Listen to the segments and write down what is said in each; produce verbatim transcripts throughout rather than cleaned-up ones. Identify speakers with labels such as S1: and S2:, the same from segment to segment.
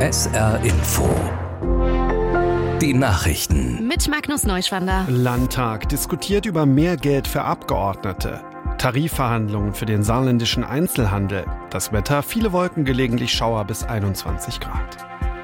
S1: S R Info. Die Nachrichten.
S2: Mit Magnus Neuschwander.
S3: Landtag diskutiert über mehr Geld für Abgeordnete. Tarifverhandlungen für den saarländischen Einzelhandel. Das Wetter, viele Wolken, gelegentlich Schauer bis einundzwanzig Grad.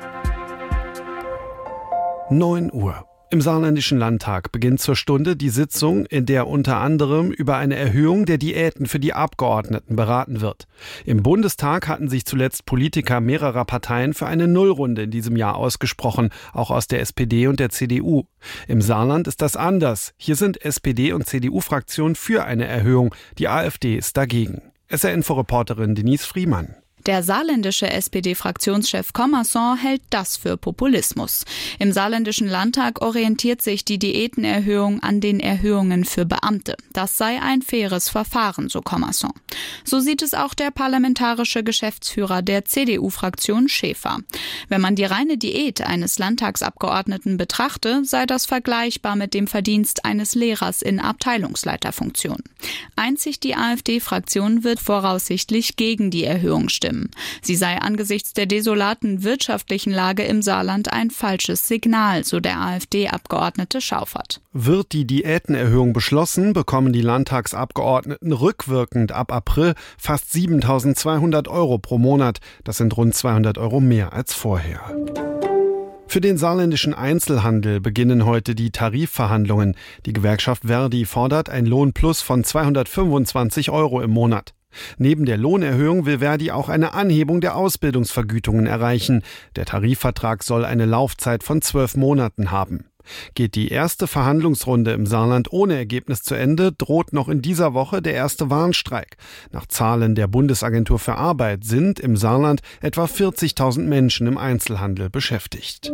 S3: neun Uhr. Im saarländischen Landtag beginnt zur Stunde die Sitzung, in der unter anderem über eine Erhöhung der Diäten für die Abgeordneten beraten wird. Im Bundestag hatten sich zuletzt Politiker mehrerer Parteien für eine Nullrunde in diesem Jahr ausgesprochen, auch aus der S P D und der C D U. Im Saarland ist das anders. Hier sind S P D und C D U-Fraktionen für eine Erhöhung. Die AfD ist dagegen. S R-Info-Reporterin Denise Friemann.
S4: Der saarländische S P D-Fraktionschef Commerson hält das für Populismus. Im saarländischen Landtag orientiert sich die Diätenerhöhung an den Erhöhungen für Beamte. Das sei ein faires Verfahren, so Commerson. So sieht es auch der parlamentarische Geschäftsführer der C D U-Fraktion Schäfer. Wenn man die reine Diät eines Landtagsabgeordneten betrachte, sei das vergleichbar mit dem Verdienst eines Lehrers in Abteilungsleiterfunktion. Einzig die AfD-Fraktion wird voraussichtlich gegen die Erhöhung stimmen. Sie sei angesichts der desolaten wirtschaftlichen Lage im Saarland ein falsches Signal, so der AfD-Abgeordnete Schaufert.
S3: Wird die Diätenerhöhung beschlossen, bekommen die Landtagsabgeordneten rückwirkend ab April fast siebentausendzweihundert Euro pro Monat. Das sind rund zweihundert Euro mehr als vorher. Für den saarländischen Einzelhandel beginnen heute die Tarifverhandlungen. Die Gewerkschaft Verdi fordert ein Lohnplus von zweihundertfünfundzwanzig Euro im Monat. Neben der Lohnerhöhung will Verdi auch eine Anhebung der Ausbildungsvergütungen erreichen. Der Tarifvertrag soll eine Laufzeit von zwölf Monaten haben. Geht die erste Verhandlungsrunde im Saarland ohne Ergebnis zu Ende, droht noch in dieser Woche der erste Warnstreik. Nach Zahlen der Bundesagentur für Arbeit sind im Saarland etwa vierzigtausend Menschen im Einzelhandel beschäftigt.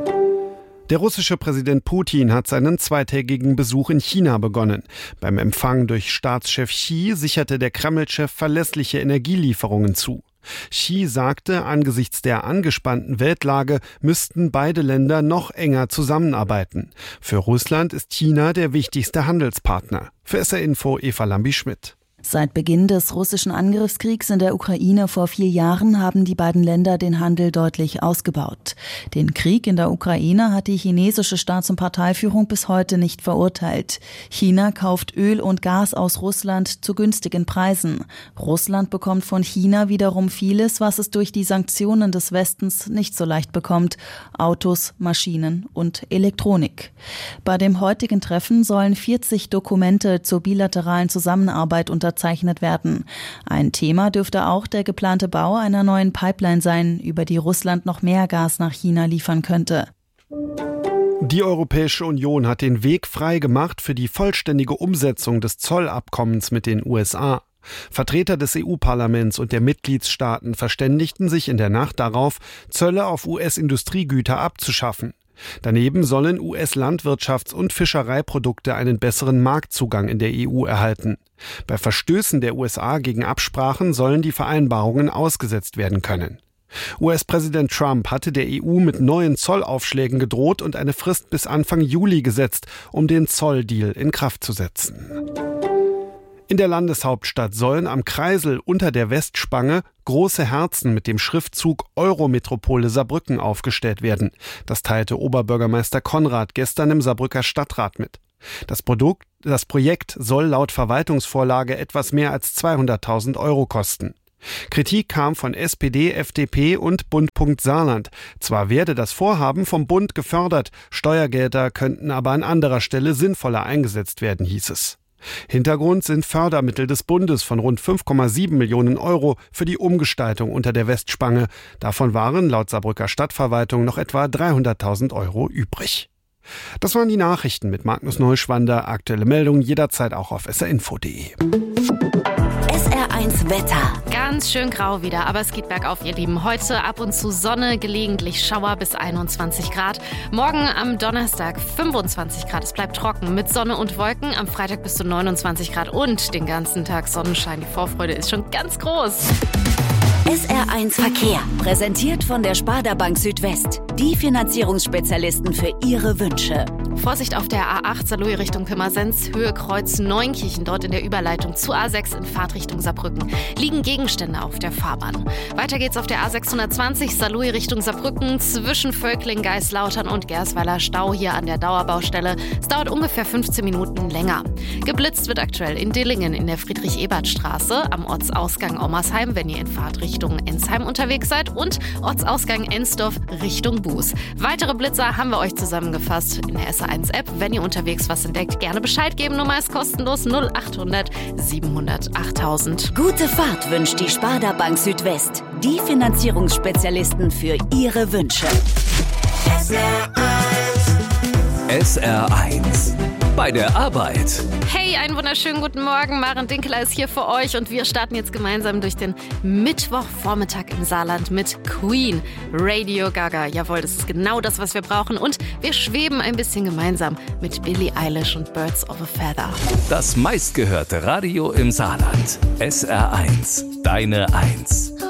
S3: Der russische Präsident Putin hat seinen zweitägigen Besuch in China begonnen. Beim Empfang durch Staatschef Xi sicherte der Kreml-Chef verlässliche Energielieferungen zu. Xi sagte, angesichts der angespannten Weltlage müssten beide Länder noch enger zusammenarbeiten. Für Russland ist China der wichtigste Handelspartner. Für S R Info Eva Lambi-Schmidt.
S5: Seit Beginn des russischen Angriffskriegs in der Ukraine vor vier Jahren haben die beiden Länder den Handel deutlich ausgebaut. Den Krieg in der Ukraine hat die chinesische Staats- und Parteiführung bis heute nicht verurteilt. China kauft Öl und Gas aus Russland zu günstigen Preisen. Russland bekommt von China wiederum vieles, was es durch die Sanktionen des Westens nicht so leicht bekommt: Autos, Maschinen und Elektronik. Bei dem heutigen Treffen sollen vierzig Dokumente zur bilateralen Zusammenarbeit unterzeichnet bezeichnet werden. Ein Thema dürfte auch der geplante Bau einer neuen Pipeline sein, über die Russland noch mehr Gas nach China liefern könnte.
S3: Die Europäische Union hat den Weg frei gemacht für die vollständige Umsetzung des Zollabkommens mit den U S A. Vertreter des E U-Parlaments und der Mitgliedstaaten verständigten sich in der Nacht darauf, Zölle auf U S-Industriegüter abzuschaffen. Daneben sollen U S-Landwirtschafts- und Fischereiprodukte einen besseren Marktzugang in der E U erhalten. Bei Verstößen der U S A gegen Absprachen sollen die Vereinbarungen ausgesetzt werden können. U S-Präsident Trump hatte der E U mit neuen Zollaufschlägen gedroht und eine Frist bis Anfang Juli gesetzt, um den Zolldeal in Kraft zu setzen. In der Landeshauptstadt sollen am Kreisel unter der Westspange große Herzen mit dem Schriftzug Eurometropole Saarbrücken aufgestellt werden. Das teilte Oberbürgermeister Konrad gestern im Saarbrücker Stadtrat mit. Das Produkt, das Projekt soll laut Verwaltungsvorlage etwas mehr als zweihunderttausend Euro kosten. Kritik kam von S P D, F D P und Bund. Saarland. Zwar werde das Vorhaben vom Bund gefördert, Steuergelder könnten aber an anderer Stelle sinnvoller eingesetzt werden, hieß es. Hintergrund sind Fördermittel des Bundes von rund fünf Komma sieben Millionen Euro für die Umgestaltung unter der Westspange. Davon waren laut Saarbrücker Stadtverwaltung noch etwa dreihunderttausend Euro übrig. Das waren die Nachrichten mit Magnus Neuschwander. Aktuelle Meldungen jederzeit auch auf S R info punkt de.
S2: S R eins Wetter. Ganz schön grau wieder, aber es geht bergauf, ihr Lieben. Heute ab und zu Sonne, gelegentlich Schauer bis einundzwanzig Grad. Morgen am Donnerstag fünfundzwanzig Grad. Es bleibt trocken mit Sonne und Wolken. Am Freitag bis zu neunundzwanzig Grad und den ganzen Tag Sonnenschein. Die Vorfreude ist schon ganz groß.
S6: S R eins Verkehr, präsentiert von der Sparda Bank Südwest. Die Finanzierungsspezialisten für Ihre Wünsche.
S2: Vorsicht auf der A acht Saarlouis Richtung Pirmasens, Höhe Kreuz Neunkirchen, dort in der Überleitung zur A sechs in Fahrtrichtung Saarbrücken. Liegen Gegenstände auf der Fahrbahn. Weiter geht's auf der A sechshundertzwanzig Saarlouis Richtung Saarbrücken, zwischen Völkling, Geislautern und Gersweiler Stau hier an der Dauerbaustelle. Es dauert ungefähr fünfzehn Minuten länger. Geblitzt wird aktuell in Dillingen in der Friedrich-Ebert-Straße, am Ortsausgang Ommersheim, wenn ihr in Fahrtrichtung Ensheim unterwegs seid, und Ortsausgang Ensdorf Richtung Buß. Weitere Blitzer haben wir euch zusammengefasst in der S R eins App. Wenn ihr unterwegs was entdeckt, gerne Bescheid geben. Nummer ist kostenlos null achthundert siebenhundert achttausend.
S6: Gute Fahrt wünscht die Sparda Bank Südwest. Die Finanzierungsspezialisten für Ihre Wünsche.
S1: S R eins. S R eins. Bei der Arbeit.
S2: Hey, einen wunderschönen guten Morgen. Maren Dinkeler ist hier für euch und wir starten jetzt gemeinsam durch den Mittwochvormittag im Saarland mit Queen. Radio Gaga. Jawohl, das ist genau das, was wir brauchen. Und wir schweben ein bisschen gemeinsam mit Billie Eilish und Birds of a Feather.
S1: Das meistgehörte Radio im Saarland. S R eins. Deine Eins.